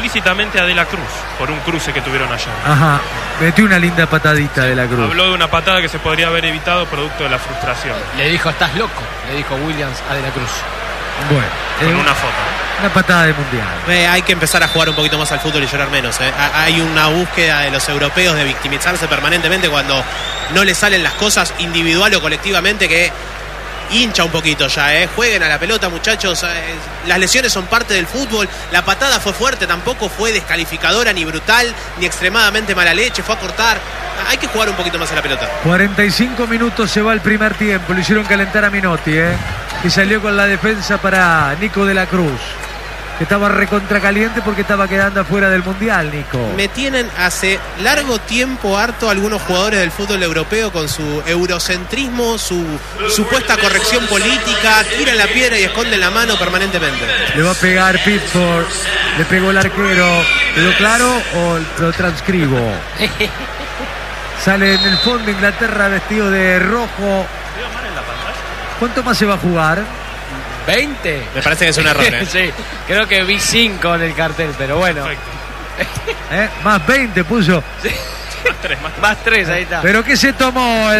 explícitamente a De la Cruz por un cruce que tuvieron allá. Ajá, metió una linda patadita De la Cruz. Habló de una patada que se podría haber evitado producto de la frustración. Le dijo, estás loco, le dijo Williams a De la Cruz. Bueno, Con una foto. una patada de mundial. Hay que empezar a jugar un poquito más al fútbol y llorar menos. Hay una búsqueda de los europeos de victimizarse permanentemente cuando no les salen las cosas individual o colectivamente, que hincha un poquito ya. Jueguen a la pelota, muchachos. Las lesiones son parte del fútbol. La patada fue fuerte, tampoco fue descalificadora, ni brutal, ni extremadamente mala leche. Fue a cortar. Hay que jugar un poquito más a la pelota. 45 minutos se va el primer tiempo. Le hicieron calentar a Minotti, y salió con la defensa para Nico De la Cruz, que estaba recontracaliente porque estaba quedando afuera del Mundial, Nico. Me tienen hace largo tiempo harto algunos jugadores del fútbol europeo con su eurocentrismo, su supuesta corrección política, tiran la piedra y esconden la mano permanentemente. Le va a pegar Pickford, le pegó el arquero. ¿Quedó claro o lo transcribo? Sale en el fondo Inglaterra vestido de rojo. ¿Cuánto más se va a jugar? 20. Me parece que es un error. Sí, creo que vi 5 en el cartel, pero bueno. Más 20 puso. Sí. Más 3, ahí está. ¿Pero qué se tomó?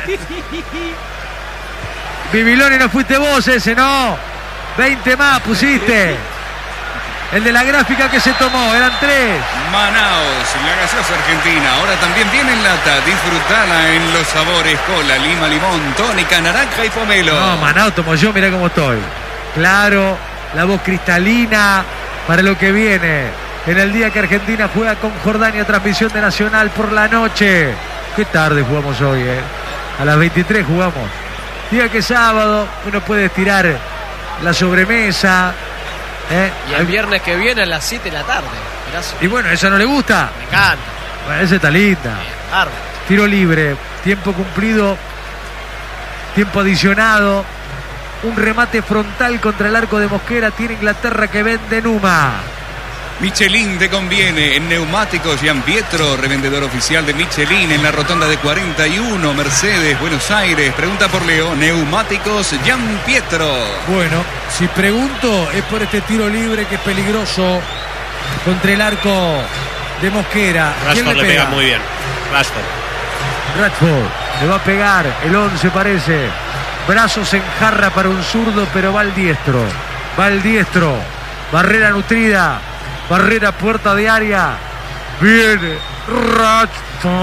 Bibiloni, no fuiste vos ese, ¿no? 20 más pusiste. El de la gráfica que se tomó, eran 3. Manaos, la gaseosa argentina, ahora también viene en lata. Disfrutala en los sabores: cola, lima, limón, tónica, naranja y pomelo. No, Manaos tomo yo, mirá cómo estoy. Claro, la voz cristalina para lo que viene. En el día que Argentina juega con Jordania, transmisión de Nacional por la noche. Qué tarde jugamos hoy, A las 23 jugamos. Día que sábado uno puede estirar la sobremesa. Y el viernes que viene a las 7 de la tarde. Gracias. Y bueno, ¿esa no le gusta? Me encanta. Bueno, esa está linda. Tiro libre, tiempo cumplido, tiempo adicionado. Un remate frontal contra el arco de Mosquera. Tiene Inglaterra que vende Numa. Michelin te conviene. En neumáticos Gianpietro, revendedor oficial de Michelin en la rotonda de 41, Mercedes, Buenos Aires. Pregunta por Leo. Neumáticos Gianpietro. Bueno, si pregunto es por este tiro libre que es peligroso contra el arco de Mosquera. Rashford le pega muy bien. Rashford le va a pegar. El 11 parece. Brazos en jarra para un zurdo, pero va al diestro. Barrera nutrida. Barrera, puerta de área. Viene Rashford.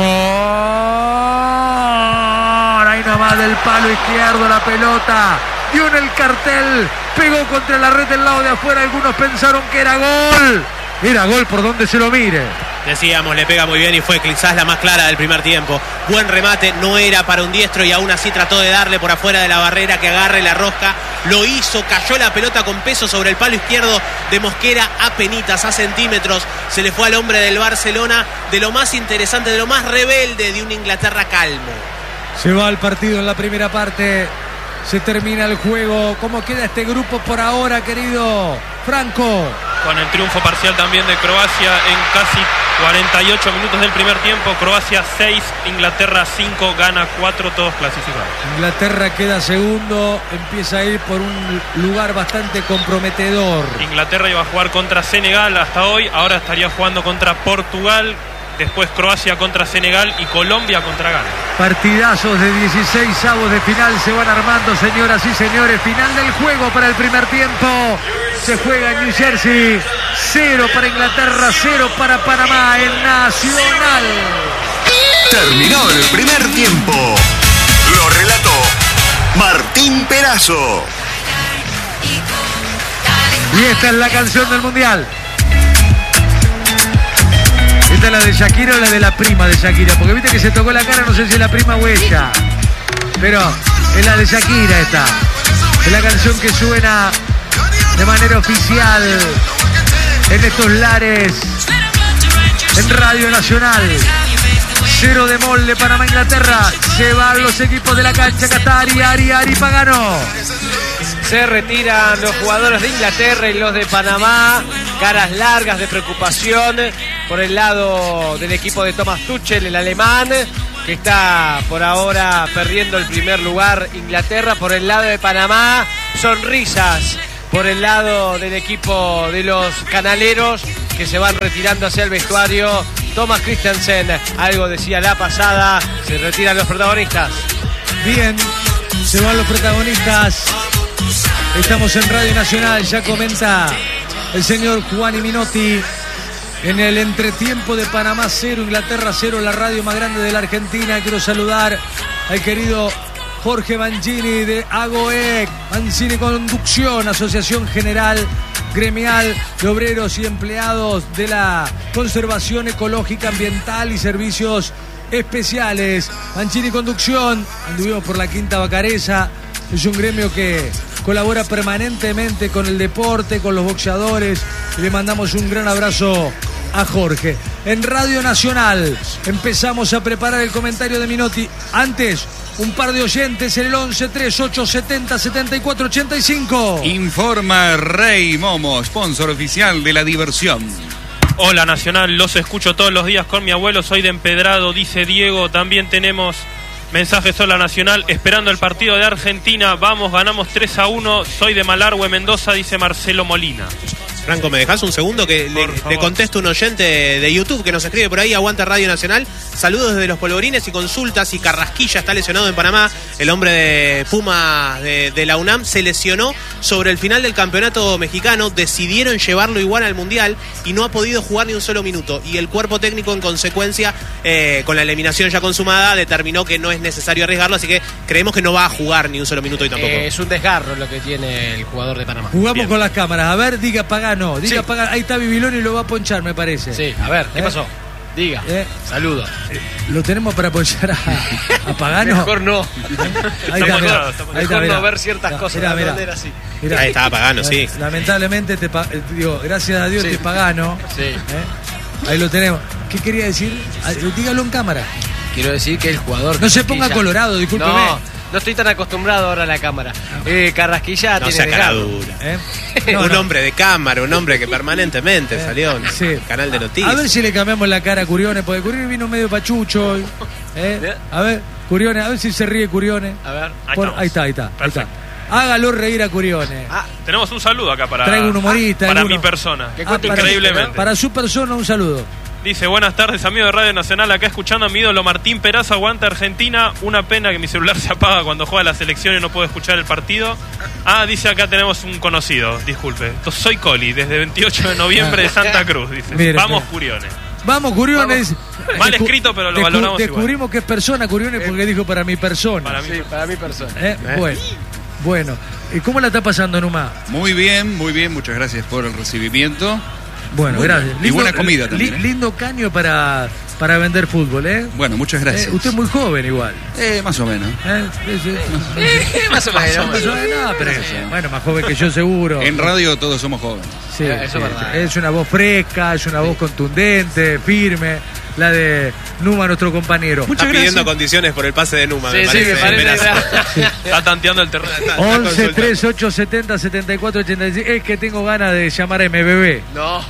Ahí nomás del palo izquierdo la pelota. Dio en el cartel. Pegó contra la red del lado de afuera. Algunos pensaron que era gol. Era gol por donde se lo mire. Decíamos, le pega muy bien y fue quizás la más clara del primer tiempo. Buen remate, no era para un diestro y aún así trató de darle por afuera de la barrera que agarre la rosca. Lo hizo, cayó la pelota con peso sobre el palo izquierdo de Mosquera a penitas, a centímetros. Se le fue al hombre del Barcelona, de lo más interesante, de lo más rebelde de una Inglaterra calmo. Se va el partido en la primera parte. Se termina el juego. ¿Cómo queda este grupo por ahora, querido Franco? Con el triunfo parcial también de Croacia en casi 48 minutos del primer tiempo. Croacia 6, Inglaterra 5, gana 4, todos clasificados. Inglaterra queda segundo, empieza a ir por un lugar bastante comprometedor. Inglaterra iba a jugar contra Senegal hasta hoy, ahora estaría jugando contra Portugal, después Croacia contra Senegal y Colombia contra Ghana. Partidazos de 16avos de final se van armando, señoras y señores. Final del juego para el primer tiempo. Se juega en New Jersey. 0 para Inglaterra, 0 para Panamá en Nacional. Terminó el primer tiempo. Lo relató Martín Perazo. Y esta es la canción del Mundial. ¿Esta es la de Shakira o la de la prima de Shakira? Porque viste que se tocó la cara, no sé si es la prima o ella. Pero es la de Shakira esta. Es la canción que suena de manera oficial en estos lares en Radio Nacional. 0 de molde Panamá Inglaterra. Se van los equipos de la cancha. Qatari, Ari Pagano. Se retiran los jugadores de Inglaterra y los de Panamá. Caras largas de preocupación por el lado del equipo de Thomas Tuchel, el alemán, que está por ahora perdiendo el primer lugar. Inglaterra. Por el lado de Panamá, sonrisas por el lado del equipo de los canaleros, que se van retirando hacia el vestuario. Thomas Christensen, algo decía la pasada, se retiran los protagonistas. Bien, se van los protagonistas. Estamos en Radio Nacional, ya comenta el señor Juan Minotti. En el entretiempo de Panamá 0, Inglaterra 0, la radio más grande de la Argentina. Quiero saludar al querido Jorge Mancini de AGOEC, Mancini Conducción, Asociación General Gremial de Obreros y Empleados de la Conservación Ecológica, Ambiental y Servicios Especiales. Mancini Conducción, anduvimos por la Quinta Bacareza, es un gremio que colabora permanentemente con el deporte, con los boxeadores, y le mandamos un gran abrazo a Jorge. En Radio Nacional empezamos a preparar el comentario de Minotti. Antes, un par de oyentes en el 11-3870-7485. Informa Rey Momo, sponsor oficial de la diversión. Hola Nacional, los escucho todos los días con mi abuelo, soy de Empedrado, dice Diego. También tenemos mensajes. Hola Nacional, esperando el partido de Argentina, vamos, ganamos 3-1, soy de Malargüe, Mendoza, dice Marcelo Molina. Franco, ¿me dejás un segundo que le contesto un oyente de YouTube que nos escribe por ahí? Aguanta Radio Nacional. Saludos desde los Polvorines y consultas. Y Carrasquilla está lesionado en Panamá. El hombre de Puma de la UNAM se lesionó sobre el final del campeonato mexicano. Decidieron llevarlo igual al Mundial y no ha podido jugar ni un solo minuto. Y el cuerpo técnico, en consecuencia, con la eliminación ya consumada, determinó que no es necesario arriesgarlo. Así que creemos que no va a jugar ni un solo minuto y tampoco. Es un desgarro lo que tiene el jugador de Panamá. Jugamos Bien. con las cámaras. A ver, diga Pagano. Diga Sí. Pagano. Ahí está Bibiloni y lo va a ponchar, me parece. Sí, a ver, ¿qué pasó? Diga. Saludos. ¿Lo tenemos para ponchar a Pagano? Mejor no. Ahí está, Estamos mirá. todos, estamos Ahí está, Mejor mirá. no ver ciertas cosas. Mirá, de mirá. manera así. Mirá. Ahí estaba Pagano, sí. Lamentablemente, digo, gracias a Dios Sí. te Pagano. Sí. Ahí lo tenemos. ¿Qué quería decir? Dígalo en cámara. Quiero decir que el jugador... No se ponga Carrasquilla- colorado, discúlpeme. No estoy tan acostumbrado ahora a la cámara. Carrasquilla No tiene sea cara desgarro. dura. No, Un no. hombre de cámara, un hombre que permanentemente salió en Sí. canal de noticias. A ver si le cambiamos la cara a Curione, porque Curione vino medio pachucho hoy. A ver, Curione, a ver si se ríe Curione. A ver. Ahí está. Perfecto. Hágalo reír a Curione. Tenemos un saludo acá para, Traigo un humorista, para alguno. mi persona. Para- Increíblemente. Para su persona, un saludo. Dice, buenas tardes, amigo de Radio Nacional, acá escuchando a mi ídolo Martín Peraza, aguanta Argentina. Una pena que mi celular se apaga cuando juega la selección y no puedo escuchar el partido. Dice acá tenemos un conocido, disculpe. Soy Coli, desde 28 de noviembre de Santa Cruz, dice. Mire, Vamos, mire. Curiones. Vamos, Curiones. Mal escrito, pero lo valoramos Descubrimos que es persona, Curiones, porque dijo para mi persona. Para mí. Sí, para mi persona. Bueno. ¿Y cómo la está pasando, Numa? Muy bien, muchas gracias por el recibimiento. Bueno, Muy gracias. bien. Y buena comida también, ¿eh? Lindo caño para vender fútbol, ¿eh? Bueno, muchas gracias. Usted es muy joven igual. Más o menos. Sí. Más o menos. No, pero bueno, más joven que yo seguro. En radio todos somos jóvenes. Sí, Eso es verdad. Es una voz fresca, es una voz contundente, firme, la de Numa, nuestro compañero. Está pidiendo condiciones por el pase de Numa, me Sí, parece. me parece. Peraza. Está tanteando el terreno. 11 38 70 74 85. Es que tengo ganas de llamar a MBB. No.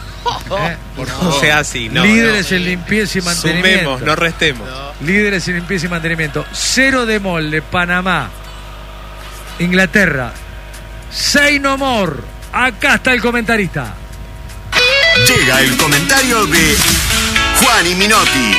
No sea así, no. Líderes en limpieza y mantenimiento. Sumemos, no restemos. Líderes en limpieza y mantenimiento. 0 de molde, Panamá, Inglaterra. 6 no more. Acá está el comentarista. Llega el comentario de Juan y Minotti.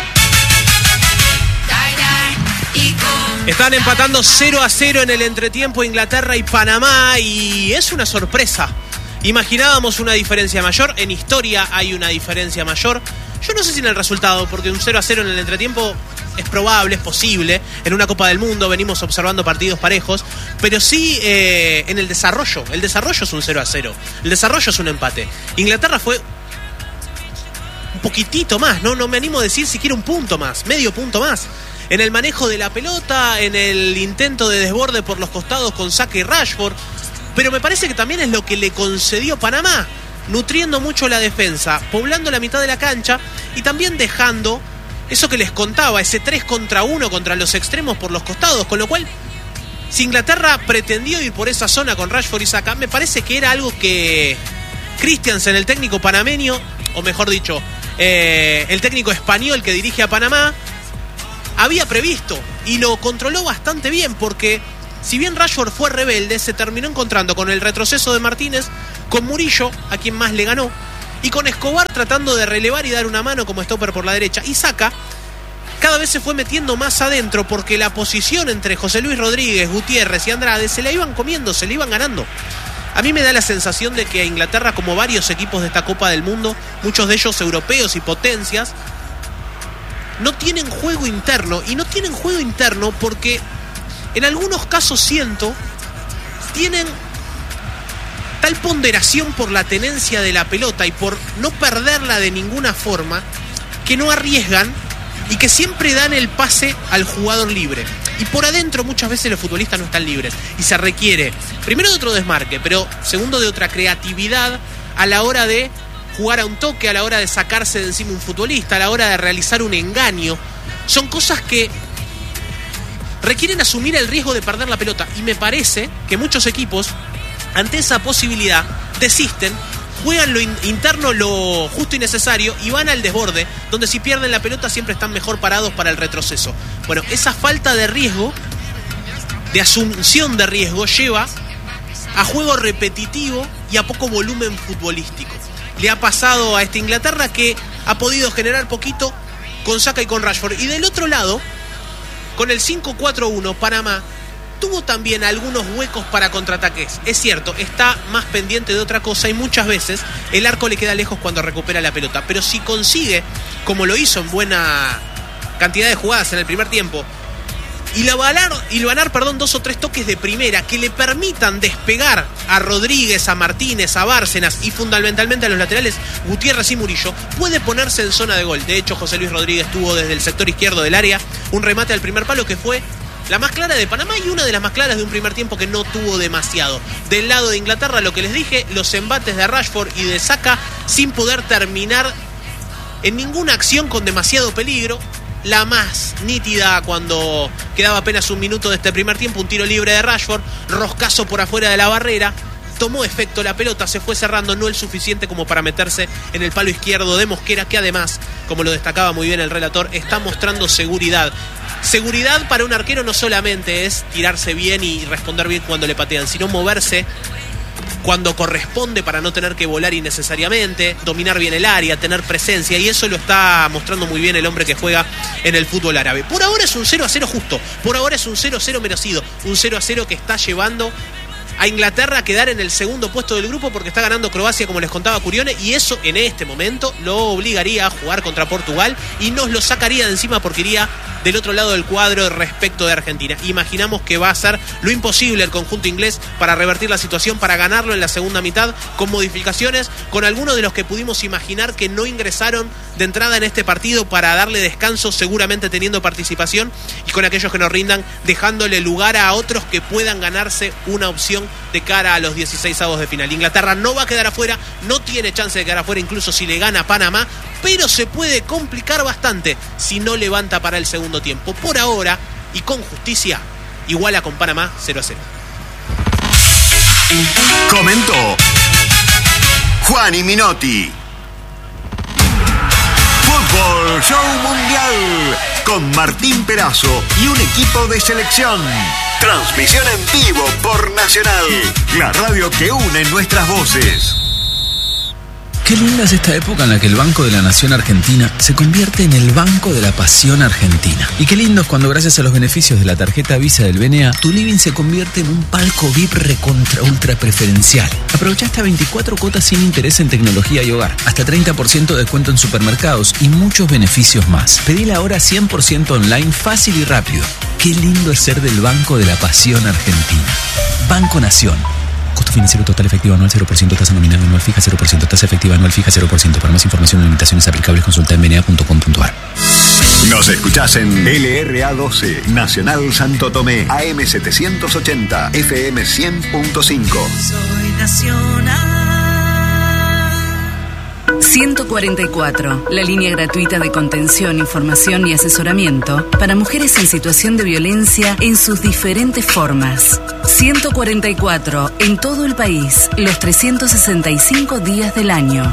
Están empatando 0-0 en el entretiempo Inglaterra y Panamá y es una sorpresa. Imaginábamos una diferencia mayor, en historia hay una diferencia mayor. Yo no sé si en el resultado, porque un 0-0 en el entretiempo es probable, es posible. En una Copa del Mundo venimos observando partidos parejos, pero sí en el desarrollo. El desarrollo es un 0-0, el desarrollo es un empate. Inglaterra fue un poquitito más, no me animo a decir siquiera un punto más, medio punto más. En el manejo de la pelota, en el intento de desborde por los costados con Saka y Rashford. Pero me parece que también es lo que le concedió Panamá, nutriendo mucho la defensa, poblando la mitad de la cancha y también dejando eso que les contaba, ese 3 contra 1 contra los extremos por los costados, con lo cual, si Inglaterra pretendió ir por esa zona con Rashford y Saka, me parece que era algo que Christiansen, el técnico panameño, o mejor dicho, el técnico español que dirige a Panamá, había previsto y lo controló bastante bien, porque si bien Rashford fue rebelde, se terminó encontrando con el retroceso de Martínez, con Murillo, a quien más le ganó, y con Escobar tratando de relevar y dar una mano como stopper por la derecha. Y Saka cada vez se fue metiendo más adentro porque la posición entre José Luis Rodríguez, Gutiérrez y Andrade se la iban comiendo, se la iban ganando. A mí me da la sensación de que a Inglaterra, como varios equipos de esta Copa del Mundo, muchos de ellos europeos y potencias, no tienen juego interno. Y no tienen juego interno porque en algunos casos siento tienen tal ponderación por la tenencia de la pelota y por no perderla de ninguna forma, que no arriesgan y que siempre dan el pase al jugador libre. Y por adentro muchas veces los futbolistas no están libres y se requiere, primero, de otro desmarque, pero segundo, de otra creatividad a la hora de jugar a un toque, a la hora de sacarse de encima un futbolista, a la hora de realizar un engaño. Son cosas que requieren asumir el riesgo de perder la pelota, y me parece que muchos equipos ante esa posibilidad desisten, juegan lo interno, lo justo y necesario, y van al desborde, donde si pierden la pelota siempre están mejor parados para el retroceso. Bueno, esa falta de riesgo, de asunción de riesgo, lleva a juego repetitivo y a poco volumen futbolístico. Le ha pasado a esta Inglaterra, que ha podido generar poquito con Saka y con Rashford. Y del otro lado, con el 5-4-1, Panamá tuvo también algunos huecos para contraataques. Es cierto, está más pendiente de otra cosa y muchas veces el arco le queda lejos cuando recupera la pelota. Pero si consigue, como lo hizo en buena cantidad de jugadas en el primer tiempo, hilvanar, 2 o 3 toques de primera que le permitan despegar a Rodríguez, a Martínez, a Bárcenas y fundamentalmente a los laterales Gutiérrez y Murillo, puede ponerse en zona de gol. De hecho, José Luis Rodríguez tuvo desde el sector izquierdo del área un remate al primer palo que fue la más clara de Panamá y una de las más claras de un primer tiempo que no tuvo demasiado. Del lado de Inglaterra, lo que les dije, los embates de Rashford y de Saka sin poder terminar en ninguna acción con demasiado peligro. La más nítida, cuando quedaba apenas un minuto de este primer tiempo, un tiro libre de Rashford, roscazo por afuera de la barrera, tomó efecto la pelota, se fue cerrando, no el suficiente como para meterse en el palo izquierdo de Mosquera, que además, como lo destacaba muy bien el relator, está mostrando seguridad. Seguridad para un arquero no solamente es tirarse bien y responder bien cuando le patean, sino moverse cuando corresponde para no tener que volar innecesariamente, dominar bien el área, tener presencia, y eso lo está mostrando muy bien el hombre que juega en el fútbol árabe. Por ahora es un 0-0 justo, por ahora es un 0-0 merecido, un 0-0 que está llevando a Inglaterra a quedar en el segundo puesto del grupo porque está ganando Croacia, como les contaba Curione, y eso en este momento lo obligaría a jugar contra Portugal y nos lo sacaría de encima porque iría del otro lado del cuadro respecto de Argentina. Imaginamos que va a hacer lo imposible el conjunto inglés para revertir la situación, para ganarlo en la segunda mitad, con modificaciones, con algunos de los que pudimos imaginar que no ingresaron de entrada en este partido para darle descanso, seguramente teniendo participación, y con aquellos que nos rindan, dejándole lugar a otros que puedan ganarse una opción de cara a los 16avos de final. Inglaterra no va a quedar afuera, no tiene chance de quedar afuera incluso si le gana a Panamá, pero se puede complicar bastante si no levanta para el segundo tiempo. Por ahora, y con justicia, iguala con Panamá 0-0. Comentó Juani Minotti. Fútbol Show Mundial con Martín Perazo y un equipo de selección. Transmisión en vivo por Nacional, la radio que une nuestras voces. Qué linda es esta época en la que el Banco de la Nación Argentina se convierte en el Banco de la Pasión Argentina. Y qué lindo es cuando, gracias a los beneficios de la tarjeta Visa del BNA, tu living se convierte en un palco VIP recontra ultra preferencial. Aprovecha hasta 24 cuotas sin interés en tecnología y hogar, hasta 30% de descuento en supermercados y muchos beneficios más. Pedila ahora 100% online, fácil y rápido. Qué lindo es ser del Banco de la Pasión Argentina. Banco Nación. Costo financiero total efectivo anual 0%, tasa nominal anual fija 0%, tasa efectiva anual fija 0%. Para más información o limitaciones aplicables, consulta en bna.com.ar. Nos escuchás en LRA 12, Nacional Santo Tomé, AM 780, FM 100.5. Soy Nacional. 144, la línea gratuita de contención, información y asesoramiento para mujeres en situación de violencia en sus diferentes formas. 144, en todo el país, los 365 días del año.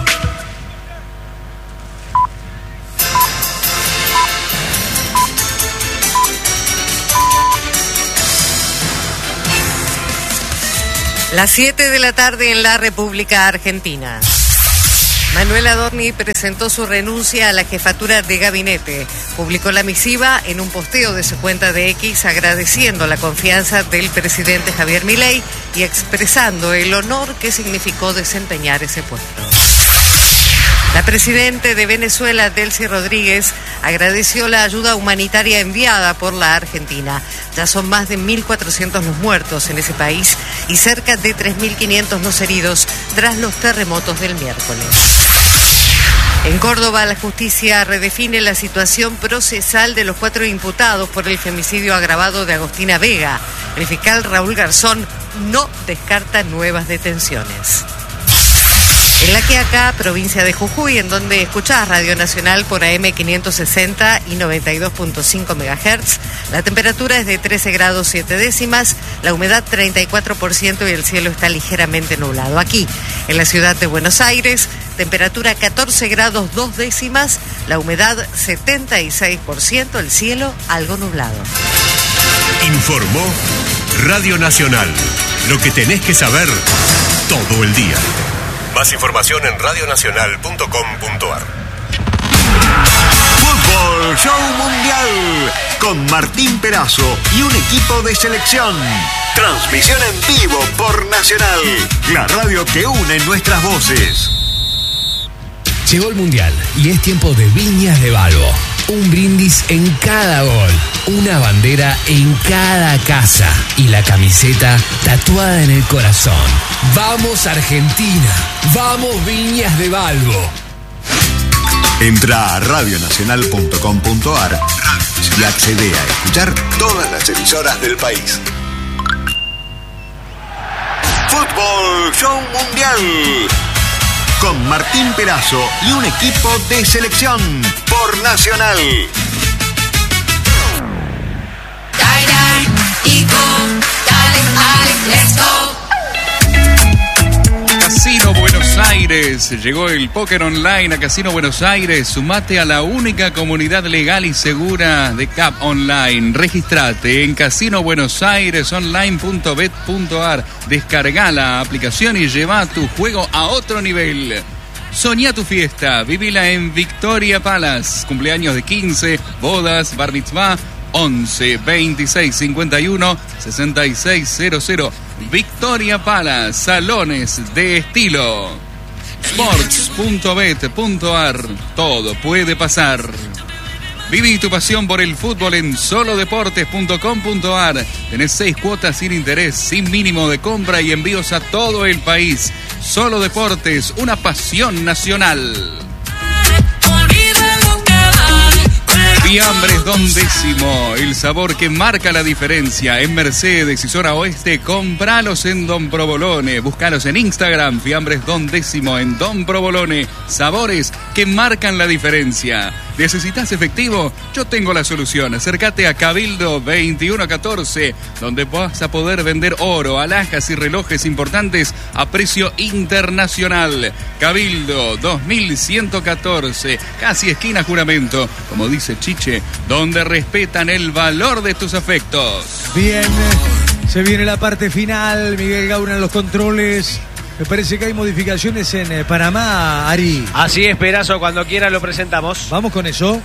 Las 7 de la tarde en la República Argentina. Manuel Adorni presentó su renuncia a la jefatura de gabinete. Publicó la misiva en un posteo de su cuenta de X agradeciendo la confianza del presidente Javier Milei y expresando el honor que significó desempeñar ese puesto. La presidenta de Venezuela, Delcy Rodríguez, agradeció la ayuda humanitaria enviada por la Argentina. Ya son más de 1.400 los muertos en ese país y cerca de 3.500 los heridos tras los terremotos del miércoles. En Córdoba, la justicia redefine la situación procesal de los 4 imputados por el femicidio agravado de Agostina Vega. El fiscal Raúl Garzón no descarta nuevas detenciones. En La Quiaca, provincia de Jujuy, en donde escuchás Radio Nacional por AM 560 y 92.5 MHz, la temperatura es de 13 grados 7 décimas, la humedad 34% y el cielo está ligeramente nublado. Aquí, en la ciudad de Buenos Aires, temperatura 14 grados 2 décimas, la humedad 76%, el cielo algo nublado. Informó Radio Nacional. Lo que tenés que saber todo el día. Más información en radionacional.com.ar. Fútbol Show Mundial con Martín Perazo y un equipo de selección. Transmisión en vivo por Nacional, la radio que une nuestras voces. Llegó el Mundial y es tiempo de Viñas de Balbo. Un brindis en cada gol, una bandera en cada casa y la camiseta tatuada en el corazón. ¡Vamos Argentina! ¡Vamos Viñas de Balbo! Entra a radionacional.com.ar y accede a escuchar todas las emisoras del país. Fútbol Show Mundial con Martín Perazo y un equipo de selección por Nacional. Casino Buenos Aires. Llegó el póker online a Casino Buenos Aires. Sumate a la única comunidad legal y segura de CAP Online. Registrate en casinobuenosairesonline.bet.ar. Descarga la aplicación y lleva tu juego a otro nivel. Soñá tu fiesta, vivila en Victoria Palace. Cumpleaños de 15, bodas, bar mitzvah, 11 26 51 6600. Victoria Palace, salones de estilo. Sports.bet.ar, todo puede pasar. Viví tu pasión por el fútbol en solodeportes.com.ar. Tenés 6 cuotas sin interés, sin mínimo de compra y envíos a todo el país. Solo Deportes, una pasión nacional. Fiambres Don Décimo, el sabor que marca la diferencia. En Mercedes y zona oeste, compralos en Don Provolone. Búscalos en Instagram, Fiambres Don Décimo en Don Provolone. Sabores que marcan la diferencia. ¿Necesitas efectivo? Yo tengo la solución. Acércate a Cabildo 2114, donde vas a poder vender oro, alhajas y relojes importantes a precio internacional. Cabildo 2114, casi esquina Juramento, como dice Chiche, donde respetan el valor de tus afectos. Bien, se viene la parte final. Miguel Gauna en los controles. Me parece que hay modificaciones en Panamá, Ari. Así es, Perazo, cuando quiera lo presentamos. Vamos con eso.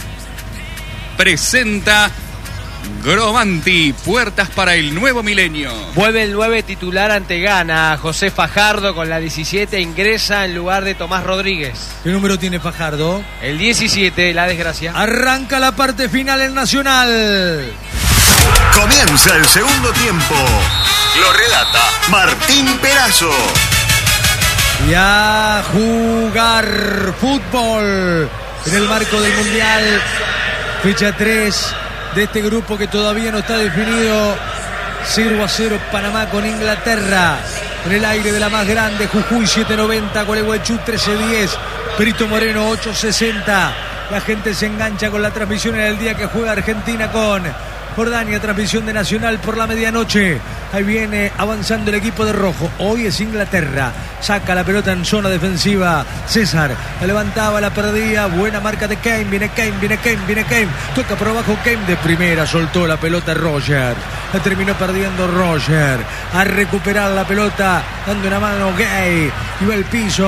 Presenta Grovanti, puertas para el nuevo milenio. Vuelve el 9 titular ante Ghana. José Fajardo con la 17 ingresa en lugar de Tomás Rodríguez. ¿Qué número tiene Fajardo? El 17, la desgracia. Arranca la parte final en Nacional. Comienza el segundo tiempo. Lo relata Martín Perazo. Y a jugar fútbol en el marco del Mundial. Fecha 3 de este grupo que todavía no está definido. 0-0 Panamá con Inglaterra. En el aire de la más grande, Jujuy 790, Gualeguaychú 1310, Perito Moreno 860. La gente se engancha con la transmisión en el día que juega Argentina con Jordania, transmisión de Nacional por la medianoche. Ahí viene avanzando el equipo de rojo. Hoy es Inglaterra. Saca la pelota en zona defensiva. César la levantaba, la perdía. Buena marca de Kane. Viene Kane. Toca por abajo Kane de primera. Soltó la pelota Roger. La terminó perdiendo Roger. A recuperar la pelota. Dando una mano Gay. Iba al piso.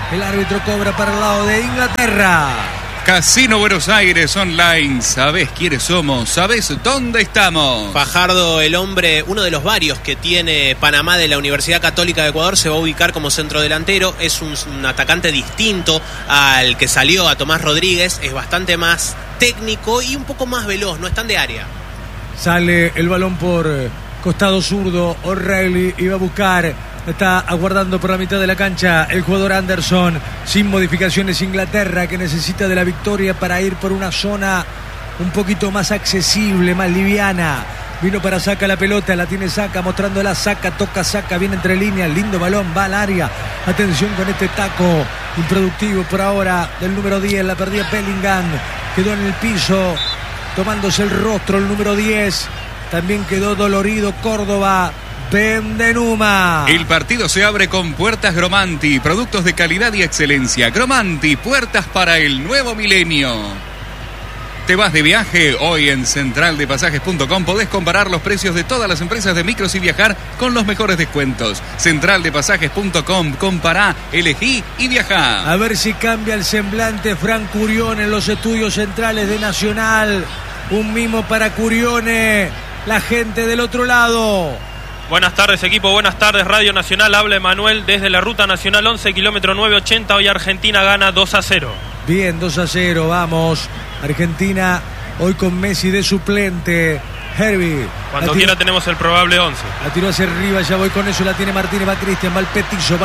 El árbitro cobra para el lado de Inglaterra. Casino Buenos Aires Online. ¿Sabés quiénes somos? ¿Sabés dónde estamos? Fajardo, el hombre, uno de los varios que tiene Panamá de la Universidad Católica de Ecuador, se va a ubicar como centrodelantero. Es un atacante distinto al que salió, a Tomás Rodríguez. Es bastante más técnico y un poco más veloz, no es tan de área. Sale el balón por costado zurdo. O'Reilly iba a buscar. Está aguardando por la mitad de la cancha el jugador Anderson. Sin modificaciones Inglaterra, que necesita de la victoria para ir por una zona un poquito más accesible, más liviana. Vino para Saka la pelota, la tiene Saka, mostrándola Saka, toca Saka, viene entre líneas, lindo balón, va al área. Atención con este taco improductivo por ahora del número 10, la perdía Bellingham. Quedó en el piso, tomándose el rostro el número 10. También quedó dolorido Córdoba. Bendenuma. El partido se abre con Puertas Gromanti, productos de calidad y excelencia. Gromanti, puertas para el nuevo milenio. ¿Te vas de viaje? Hoy en centraldepasajes.com podés comparar los precios de todas las empresas de micros y viajar con los mejores descuentos. Centraldepasajes.com, compará, elegí y viajá. A ver si cambia el semblante Frank Curione en los estudios centrales de Nacional. Un mimo para Curione, la gente del otro lado. Buenas tardes, equipo, buenas tardes, Radio Nacional, habla Emanuel desde la Ruta Nacional 11, kilómetro 980, hoy Argentina gana 2-0. Bien, 2-0, vamos. Argentina hoy con Messi de suplente. Herbie. Cuando quiera tenemos el probable 11. La tiró hacia arriba, ya voy con eso, la tiene Martínez, va Cristian, va el petizo,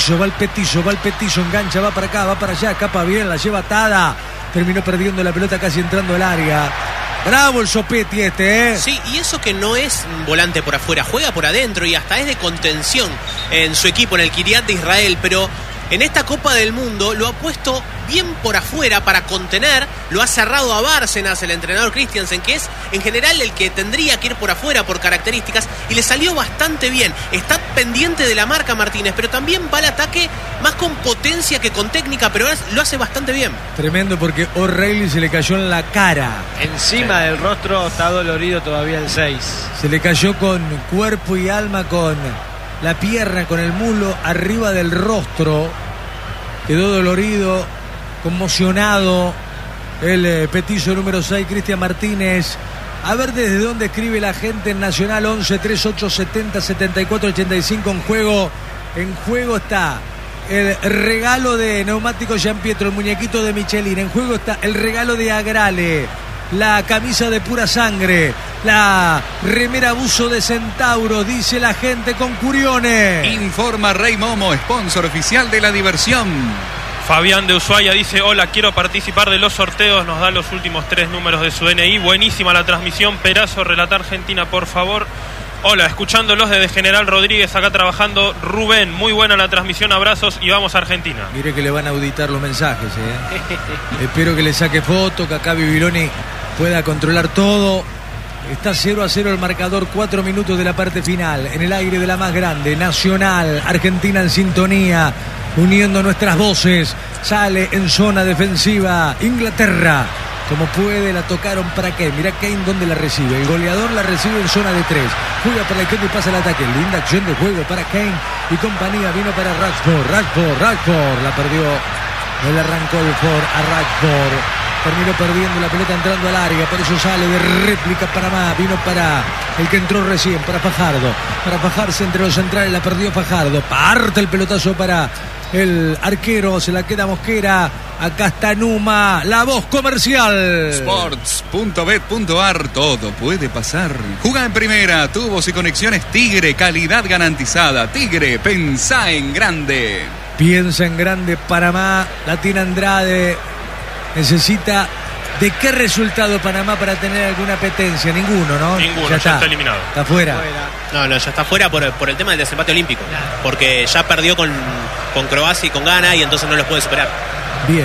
engancha, va para acá, va para allá, escapa bien, la lleva atada. Terminó perdiendo la pelota casi entrando al área. Bravo el Sopetti este, ¿eh? Sí, y eso que no es un volante por afuera, juega por adentro y hasta es de contención en su equipo, en el Kiryat de Israel, pero en esta Copa del Mundo lo ha puesto bien por afuera para contener, lo ha cerrado a Bárcenas, el entrenador Christiansen, que es en general el que tendría que ir por afuera por características, y le salió bastante bien. Está pendiente de la marca Martínez, pero también va al ataque más con potencia que con técnica, pero lo hace bastante bien. Tremendo, porque O'Reilly se le cayó en la cara. Encima del rostro está dolorido todavía el 6. Se le cayó con cuerpo y alma, con la pierna, con el muslo arriba del rostro. Quedó dolorido, conmocionado el petizo número 6, Cristian Martínez. A ver desde dónde escribe la gente en Nacional. 11 38 70 74 85 en juego. En juego está el regalo de Neumáticos Giampietro, el muñequito de Michelin. En juego está el regalo de Agrale, la camisa de Pura Sangre, la remera buzo de Centauro, dice la gente con Curione. Informa Rey Momo, sponsor oficial de la diversión. Fabián de Ushuaia dice: hola, quiero participar de los sorteos, nos da los últimos 3 números de su DNI. Buenísima la transmisión, Perazo, relata Argentina, por favor. Hola, escuchándolos desde General Rodríguez, acá trabajando. Rubén, muy buena la transmisión, abrazos y vamos a Argentina. Mire que le van a auditar los mensajes, Espero que le saque foto, que acá Bibiloni pueda controlar todo. Está 0-0 el marcador, 4 minutos de la parte final. En el aire de la más grande, Nacional, Argentina en sintonía, uniendo nuestras voces. Sale en zona defensiva Inglaterra. Como puede, la tocaron para Kane. Mirá Kane dónde la recibe. El goleador la recibe en zona de 3. Juega para la izquierda y pasa el ataque. Linda acción de juego para Kane y compañía. Vino para Rashford. La perdió. No le arrancó el Ford a Rashford. Terminó perdiendo la pelota entrando al área. Por eso sale de réplica Panamá. Vino para el que entró recién, para Fajardo. Para fajarse entre los centrales. La perdió Fajardo. Parte el pelotazo para el arquero. Se la queda Mosquera. Acá está Numa, la voz comercial. Sports.bet.ar, todo puede pasar. Juga en primera, tubos y conexiones Tigre, calidad garantizada. Tigre, pensá en grande. Piensa en grande Panamá, la tiene Andrade. Necesita de qué resultado Panamá para tener alguna apetencia. Ninguno, ¿no? Ninguno, ya está eliminado. Está fuera. No, ya está fuera por el tema del desempate olímpico. Porque ya perdió con Croacia y con Ghana y entonces no los puede superar. Bien.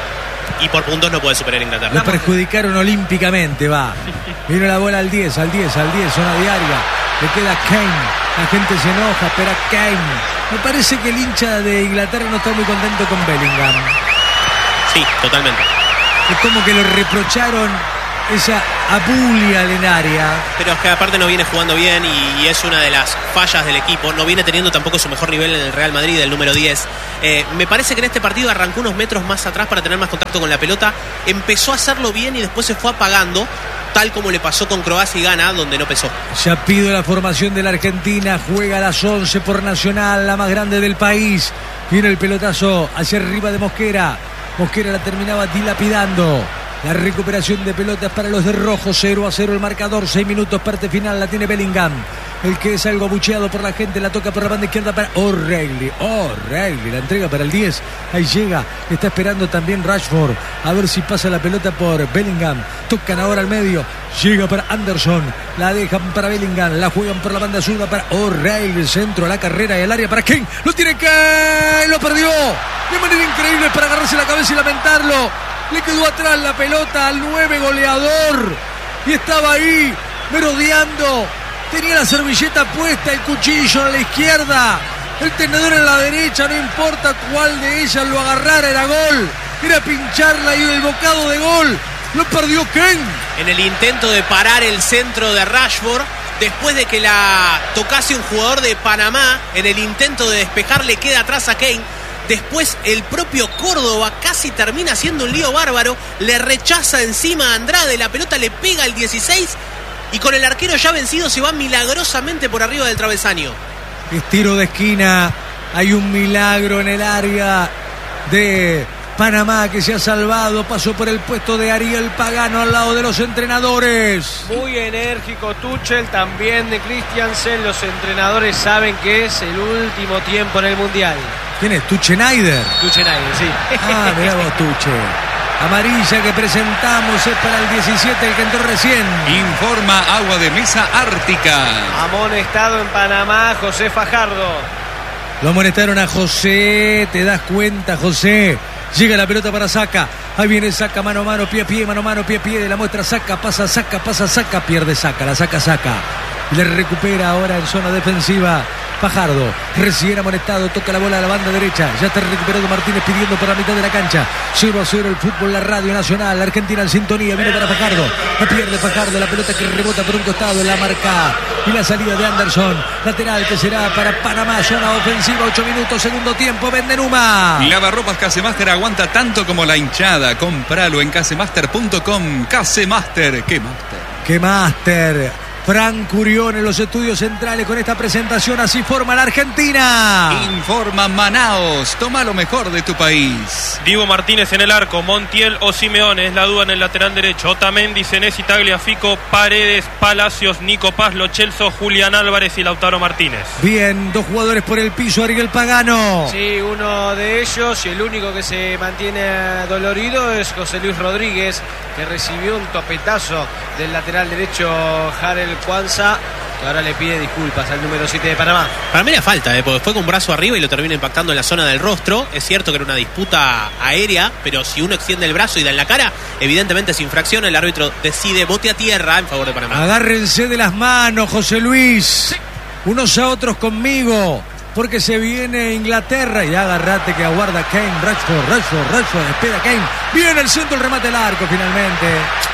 Y por puntos no puede superar Inglaterra. Lo perjudicaron olímpicamente, va. Vino la bola al 10, zona diaria. Le queda Kane. La gente se enoja, espera Kane. Me parece que el hincha de Inglaterra no está muy contento con Bellingham. Sí, totalmente. Es como que lo reprocharon esa abulia en el área. Pero es que aparte no viene jugando bien y es una de las fallas del equipo. No viene teniendo tampoco su mejor nivel en el Real Madrid, el número 10. Me parece que en este partido arrancó unos metros más atrás para tener más contacto con la pelota. Empezó a hacerlo bien y después se fue apagando, tal como le pasó con Croacia y Ghana, donde no pesó. Ya pido la formación de la Argentina. Juega a las 11 por Nacional, la más grande del país. Viene el pelotazo hacia arriba de Mosquera. Mosquera la terminaba dilapidando. La recuperación de pelotas para los de rojo. 0-0 el marcador. 6 minutos, parte final. La tiene Bellingham. El que es algo abucheado por la gente. La toca por la banda izquierda para O'Reilly. O'Reilly la entrega para el 10. Ahí llega. Está esperando también Rashford. A ver si pasa la pelota por Bellingham. Tocan ahora al medio. Llega para Anderson. La dejan para Bellingham. La juegan por la banda zurda para O'Reilly. El centro a la carrera y el área para Kane. Lo tiene Kane. Lo perdió. De manera increíble para agarrarse la cabeza y lamentarlo. Le quedó atrás la pelota al 9 goleador. Y estaba ahí merodeando. Tenía la servilleta puesta, el cuchillo a la izquierda, el tenedor en la derecha. No importa cuál de ellas lo agarrara, era gol. Era pincharla y el bocado de gol. Lo perdió Kane. En el intento de parar el centro de Rashford, después de que la tocase un jugador de Panamá, en el intento de despejar le queda atrás a Kane. Después el propio Córdoba casi termina haciendo un lío bárbaro. Le rechaza encima a Andrade. La pelota le pega al 16. Y con el arquero ya vencido se va milagrosamente por arriba del travesaño. Es tiro de esquina. Hay un milagro en el área de Panamá que se ha salvado. Pasó por el puesto de Ariel Pagano al lado de los entrenadores. Muy enérgico Tuchel, también de Christiansen. Los entrenadores saben que es el último tiempo en el Mundial. ¿Quién es? Tuchenaider. Tuchenaider, sí. Ah, mirá vos, Tuche. Amarilla que presentamos es para el 17, el que entró recién. Informa Agua de Mesa Ártica. Amonestado en Panamá, José Fajardo. Lo amonestaron a José, te das cuenta, José. Llega la pelota para Saca. Ahí viene Saca, mano a mano, pie a pie, mano a mano, pie a pie. De la muestra Saca, pasa Saca, pierde Saca, la Saca. Y le recupera ahora en zona defensiva Fajardo, recién amonestado, toca la bola a la banda derecha. Ya está recuperado Martínez pidiendo por la mitad de la cancha. 0-0 el fútbol, la Radio Nacional. La Argentina en sintonía, viene para Fajardo. La pierde Fajardo, la pelota que rebota por un costado, la marca. Y la salida de Anderson. Lateral que será para Panamá, zona ofensiva, 8 minutos, segundo tiempo. Bendenuma. Lavarropas Casemaster aguanta tanto como la hinchada. Compralo en casemaster.com. Casemaster, ¿qué Master? Fran Curión en los estudios centrales con esta presentación. Así forma la Argentina. Informa Manaos. Toma lo mejor de tu país. Diego Martínez en el arco. Montiel o Simeone es la duda en el lateral derecho. Otamendi, Senesi, Tagliafico, Paredes, Palacios, Nico Paz, Lo Celso, Julián Álvarez y Lautaro Martínez. Bien, 2 jugadores por el piso. Ariel Pagano. Sí, uno de ellos y el único que se mantiene dolorido es José Luis Rodríguez, que recibió un topetazo del lateral derecho Jarel Kwanza, que ahora le pide disculpas al número 7 de Panamá. Para mí era falta, porque fue con brazo arriba y lo termina impactando en la zona del rostro. Es cierto que era una disputa aérea, pero si uno extiende el brazo y da en la cara, evidentemente es infracción. El árbitro decide bote a tierra en favor de Panamá. Agárrense de las manos, José Luis. Sí. Unos a otros conmigo, porque se viene Inglaterra. Y agarrate que aguarda Kane. Rashford, espera Kane. Viene el centro, el remate al arco finalmente.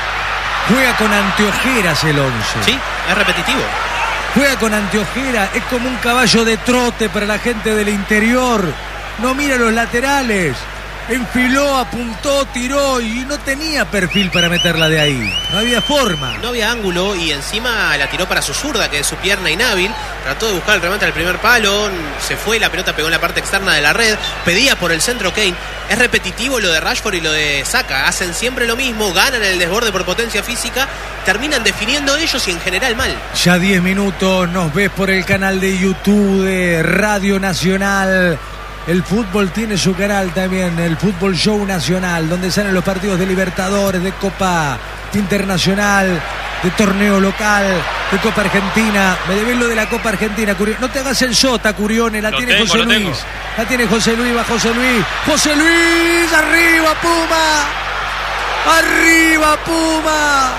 Juega con anteojeras el 11. Sí, es repetitivo. Juega con anteojeras, es como un caballo de trote para la gente del interior. No mira los laterales. Enfiló, apuntó, tiró y no tenía perfil para meterla de ahí. No había forma. No había ángulo y encima la tiró para su zurda, que es su pierna inhábil. Trató de buscar el remate al primer palo. Se fue, la pelota pegó en la parte externa de la red. Pedía por el centro Kane. Es repetitivo lo de Rashford y lo de Saka. Hacen siempre lo mismo, ganan el desborde por potencia física. Terminan definiendo ellos y en general mal. Ya 10 minutos, nos ves por el canal de YouTube de Radio Nacional. El fútbol tiene su canal también, el Fútbol Show Nacional, donde salen los partidos de Libertadores, de Copa Internacional, de torneo local, de Copa Argentina. Me debes lo de la Copa Argentina, Curión. No te hagas el sota, Curione, la tiene José Luis. La tiene José Luis, va José Luis. José Luis, arriba Puma. Arriba Puma.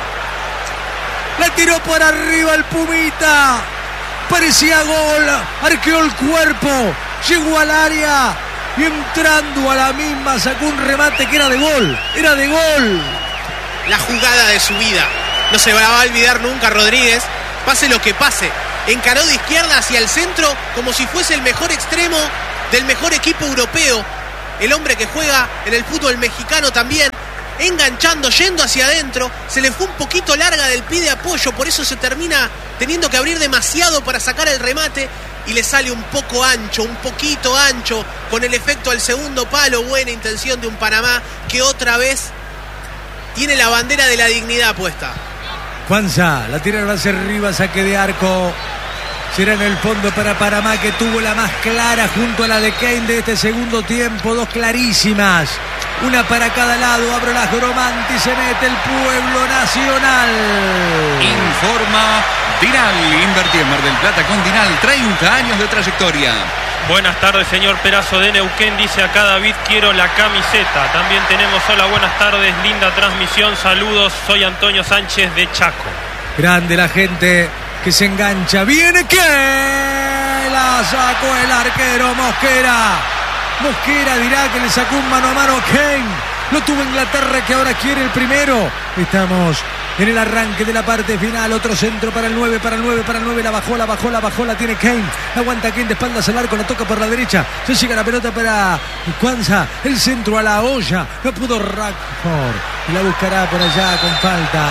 La tiró por arriba el Pumita. Parecía gol, arqueó el cuerpo. Llegó al área y entrando a la misma sacó un remate que era de gol. la jugada de su vida. No se va a olvidar nunca Rodríguez, pase lo que pase. Encaró de izquierda hacia el centro como si fuese el mejor extremo del mejor equipo europeo. El hombre que juega en el fútbol mexicano también, enganchando, yendo hacia adentro. Se le fue un poquito larga del pie de apoyo, por eso se termina teniendo que abrir demasiado para sacar el remate. Y le sale un poco ancho, un poquito ancho, con el efecto al segundo palo. Buena intención de un Panamá que otra vez tiene la bandera de la dignidad puesta. Juanza, la tiraron hacia arriba, saque de arco. Será en el fondo para Panamá, que tuvo la más clara junto a la de Kane de este segundo tiempo. Dos clarísimas, una para cada lado. Abre la Gromanti, se mete el pueblo nacional. Informa Dinal. Invertí en Mar del Plata con Dinal. 30 años de trayectoria. Buenas tardes, señor Perazo de Neuquén. Dice acá David, quiero la camiseta. También tenemos, hola, buenas tardes, linda transmisión, saludos, soy Antonio Sánchez de Chaco. Grande la gente que se engancha. Viene que la sacó el arquero Mosquera. Mosquera dirá que le sacó un mano a mano a Kane. Lo tuvo Inglaterra, que ahora quiere el primero. Estamos en el arranque de la parte final. Otro centro para el 9, para el 9, para el 9. La bajó, la tiene Kane. Aguanta Kane de espaldas al arco, la toca por la derecha. Se llega la pelota para Cuanza. El centro a la olla. No pudo Rackford. Y la buscará por allá con falta.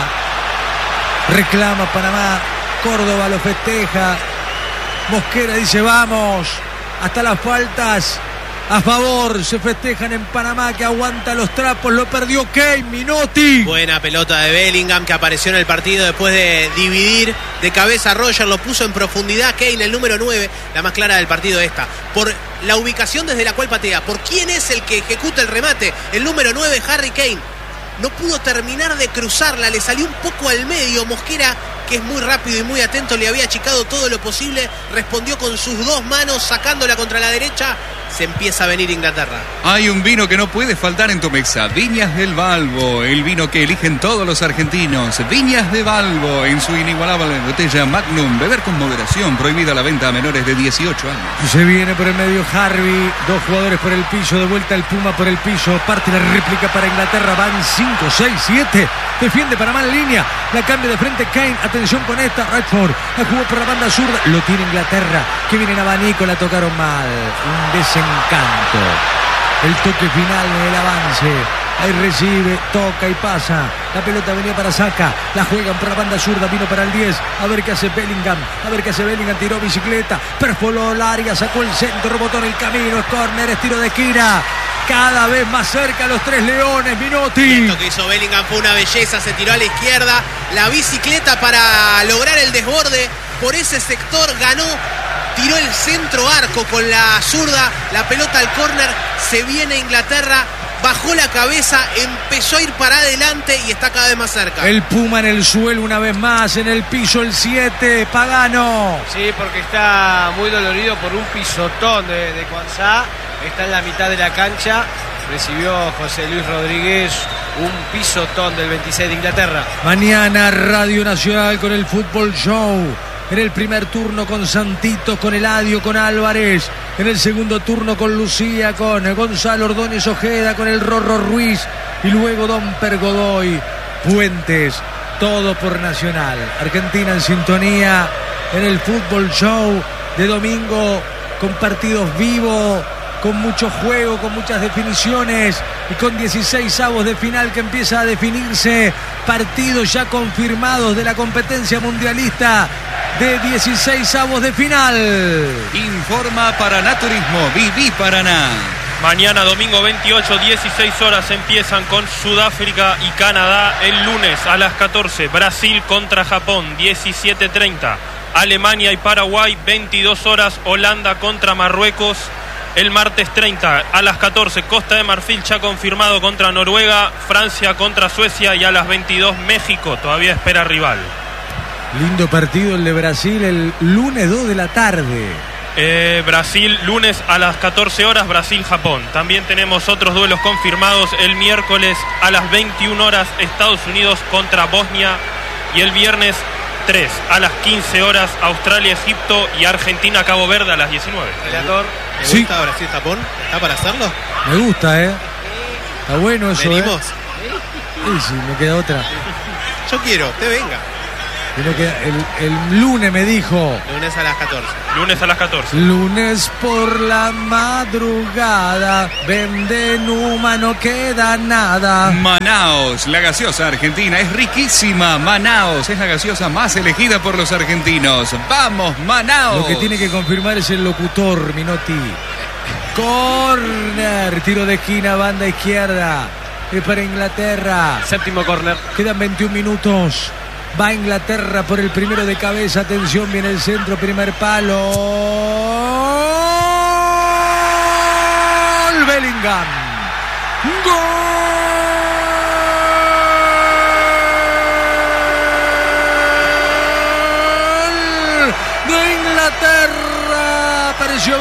Reclama Panamá. Córdoba lo festeja. Mosquera dice vamos. Hasta las faltas a favor se festejan en Panamá, que aguanta los trapos. Lo perdió Kane. Minotti. Buena pelota de Bellingham, que apareció en el partido después de dividir de cabeza a Roger. Lo puso en profundidad Kane, el número 9, la más clara del partido esta. Por la ubicación desde la cual patea. Por quién es el que ejecuta el remate. El número 9, Harry Kane. No pudo terminar de cruzarla, le salió un poco al medio. Mosquera, que es muy rápido y muy atento, le había achicado todo lo posible. Respondió con sus dos manos, sacándola contra la derecha. Se empieza a venir Inglaterra. Hay un vino que no puede faltar en tu mesa. Viñas del Balbo, el vino que eligen todos los argentinos. Viñas de Balbo, en su inigualable botella Magnum. Beber con moderación, prohibida la venta a menores de 18 años. Se viene por el medio Harvey. Dos jugadores por el piso, de vuelta el Puma por el piso. Parte la réplica para Inglaterra. Van 5, 6, 7. Defiende Panamá en línea. La cambia de frente Kane. Atención con esta. Radford la jugó por la banda zurda. Lo tiene Inglaterra, que viene en abanico. La tocaron mal. Un desencanto. El toque final en el avance. Ahí recibe, toca y pasa. La pelota venía para Saka. La juegan por la banda zurda. Vino para el 10. A ver qué hace Bellingham. Tiró bicicleta. Perfoló el área. Sacó el centro. Rebotó en el camino. Es córner. Es tiro de esquina. Cada vez más cerca los tres leones. Minotti. Y esto que hizo Bellingham fue una belleza. Se tiró a la izquierda. La bicicleta para lograr el desborde. Por ese sector ganó. Tiró el centro arco con la zurda. La pelota al córner. Se viene Inglaterra. Bajó la cabeza, empezó a ir para adelante y está cada vez más cerca. El Puma en el suelo una vez más, en el piso el 7, Pagano. Sí, porque está muy dolorido por un pisotón de Cuanzá. Está en la mitad de la cancha. Recibió José Luis Rodríguez un pisotón del 26 de Inglaterra. Mañana Radio Nacional con el Fútbol Show. En el primer turno con Santito, con Eladio, con Álvarez. En el segundo turno con Lucía, con Gonzalo Ordóñez Ojeda, con el Rorro Ruiz. Y luego Don Pergodoy, Puentes. Todo por Nacional. Argentina en sintonía en el Fútbol Show de domingo, con partidos vivos, con mucho juego, con muchas definiciones y con 16avos de final que empieza a definirse. Partidos ya confirmados de la competencia mundialista de 16avos de final. Informa Paraná Turismo. Viví Paraná. Mañana domingo 28, 16 horas empiezan con Sudáfrica y Canadá. El lunes a las 14, Brasil contra Japón, 17:30. Alemania y Paraguay, 22 horas, Holanda contra Marruecos. El martes 30 a las 14, Costa de Marfil ya confirmado contra Noruega, Francia contra Suecia, y a las 22 México todavía espera rival. Lindo partido el de Brasil el lunes 2 de la tarde. Brasil, lunes a las 14 horas, Brasil-Japón. También tenemos otros duelos confirmados el miércoles a las 21 horas, Estados Unidos contra Bosnia, y el viernes 3 a las 15 horas, Australia-Egipto y Argentina-Cabo Verde a las 19. ¿Te gusta Brasil-Japón? ¿Está para hacerlo? Me gusta, Está bueno eso, ¿Venimos? Y sí, no queda otra. Yo quiero, te venga. Y no queda, el lunes me dijo. Lunes a las 14. Lunes a las 14. Lunes por la madrugada, vende Numa, no queda nada. Manaos, la gaseosa argentina, es riquísima. Manaos es la gaseosa más elegida por los argentinos. ¡Vamos, Manaos! Lo que tiene que confirmar es el locutor, Minotti. Corner, tiro de esquina, banda izquierda. Es para Inglaterra. Séptimo córner. Quedan 21 minutos. Va Inglaterra por el primero de cabeza. Atención, viene el centro, primer palo. ¡Gol! Bellingham. ¡Gol! De Inglaterra. Apareció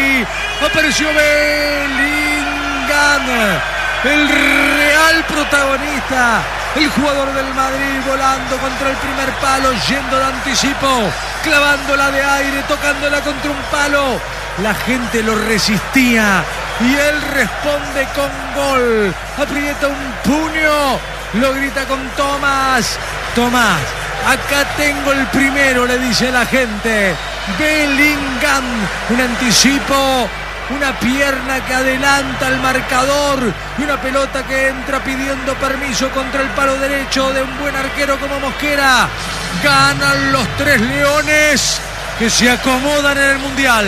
Bellingham. El real protagonista, el jugador del Madrid volando contra el primer palo, yendo de anticipo, clavándola de aire, tocándola contra un palo. La gente lo resistía y él responde con gol. Aprieta un puño, lo grita con Tomás. Tomás, acá tengo el primero, le dice la gente. Bellingham, un anticipo. Una pierna que adelanta el marcador y una pelota que entra pidiendo permiso contra el palo derecho de un buen arquero como Mosquera. Ganan los tres leones que se acomodan en el Mundial.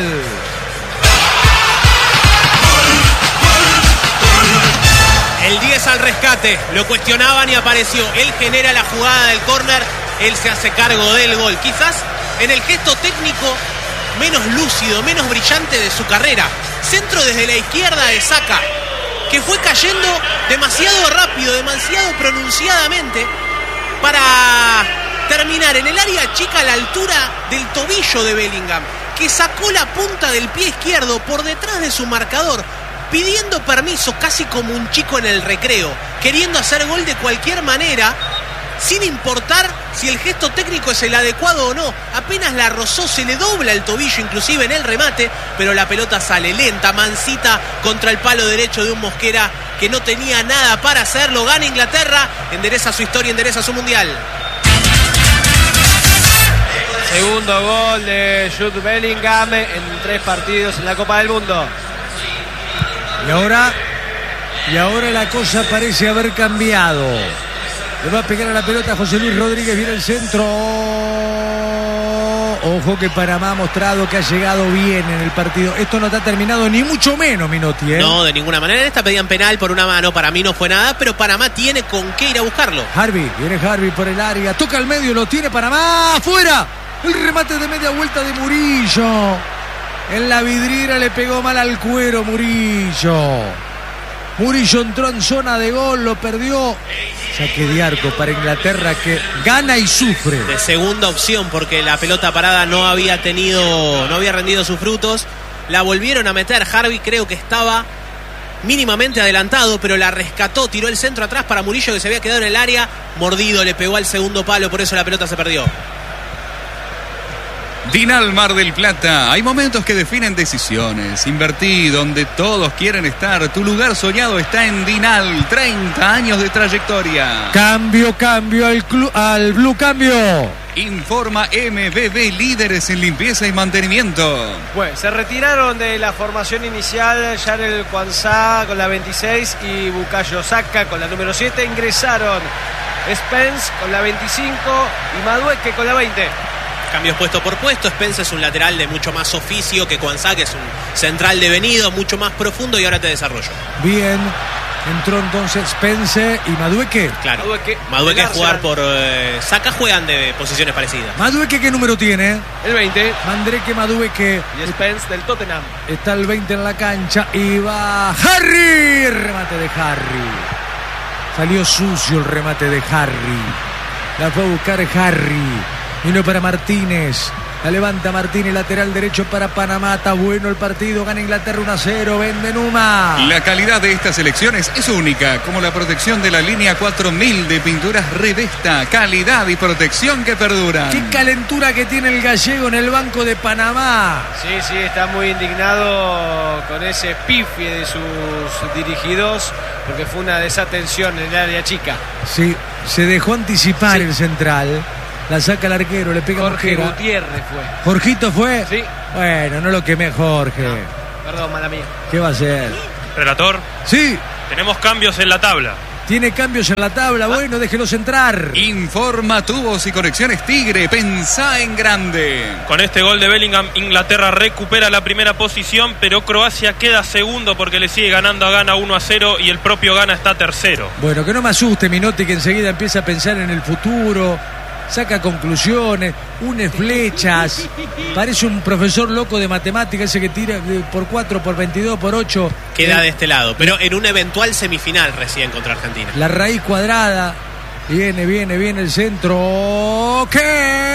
El 10 al rescate, lo cuestionaban y apareció. Él genera la jugada del córner, él se hace cargo del gol. Quizás en el gesto técnico menos lúcido, menos brillante de su carrera. Centro desde la izquierda de Saka, que fue cayendo demasiado rápido, demasiado pronunciadamente para terminar en el área chica a la altura del tobillo de Bellingham, que sacó la punta del pie izquierdo por detrás de su marcador, pidiendo permiso casi como un chico en el recreo, queriendo hacer gol de cualquier manera, sin importar si el gesto técnico es el adecuado o no. Apenas la rozó, se le dobla el tobillo inclusive en el remate, pero la pelota sale lenta, mansita, contra el palo derecho de un Mosquera que no tenía nada para hacerlo. Gana Inglaterra, endereza su historia, endereza su Mundial. Segundo gol de Jude Bellingham en 3 partidos en la Copa del Mundo. Y ahora la cosa parece haber cambiado. Le va a pegar a la pelota José Luis Rodríguez, viene el centro. Ojo que Panamá ha mostrado que ha llegado bien en el partido. Esto no está terminado ni mucho menos, Minotti, ¿eh? No, de ninguna manera. En esta pedían penal por una mano. Para mí no fue nada, pero Panamá tiene con qué ir a buscarlo. Viene Harvey por el área. Toca al medio, lo tiene Panamá. ¡Fuera! El remate de media vuelta de Murillo. En la vidriera le pegó mal al cuero Murillo. Murillo entró en zona de gol, lo perdió. Saque de arco para Inglaterra que gana y sufre. De segunda opción porque la pelota parada no había rendido sus frutos. La volvieron a meter. Harvey creo que estaba mínimamente adelantado, pero la rescató, tiró el centro atrás para Murillo que se había quedado en el área. Mordido, le pegó al segundo palo, por eso la pelota se perdió. Dinal Mar del Plata, hay momentos que definen decisiones. Invertí donde todos quieren estar. Tu lugar soñado está en Dinal. 30 años de trayectoria. Cambio al Blue, cambio. Informa MBB, líderes en limpieza y mantenimiento. Bueno, se retiraron de la formación inicial Yarel Kwanzaa con la 26 y Bukayo Saka con la número 7. Ingresaron Spence con la 25 y Madueke con la 20. Cambios puesto por puesto. Spence es un lateral de mucho más oficio que Kwanzaa, que es un central devenido, mucho más profundo, y ahora te desarrollo. Bien, entró entonces Spence y Madueke. Claro, Madueke es jugar por... Saka juegan de posiciones parecidas. Madueke, ¿qué número tiene? El 20. Mandrake Madueke. Y Spence del Tottenham. Está el 20 en la cancha y va Harry. Remate de Harry. Salió sucio el remate de Harry. La fue a buscar Harry. Vino para Martínez. La levanta Martínez, lateral derecho para Panamá. Está bueno el partido. Gana Inglaterra 1-0. Vende Numa. La calidad de estas elecciones es única, como la protección de la línea 4000 de pinturas Redesta. Calidad y protección que perduran. Qué calentura que tiene el gallego en el banco de Panamá. Sí, está muy indignado con ese pifie de sus dirigidos, porque fue una desatención en el área chica. Sí, se dejó anticipar el central. La saca el arquero, le pega Jorge Mosquera. Gutiérrez fue. ¿Jorgito fue? Sí. Bueno, no lo quemé, Jorge. No, perdón, mala mía. ¿Qué va a hacer? Relator, Sí, tenemos cambios en la tabla. tiene cambios en la tabla. Bueno, déjelos entrar. Informa Tubos y Conexiones Tigre. Pensá en grande. Con este gol de Bellingham, Inglaterra recupera la primera posición, pero Croacia queda segundo porque le sigue ganando a Ghana 1-0 y el propio Ghana está tercero. Bueno, que no me asuste Minotti, que enseguida empieza a pensar en el futuro, saca conclusiones, une flechas, parece un profesor loco de matemáticas, ese que tira por 4, por 22, por 8. Queda de este lado, pero en una eventual semifinal recién contra Argentina. La raíz cuadrada, viene el centro. ¿Qué?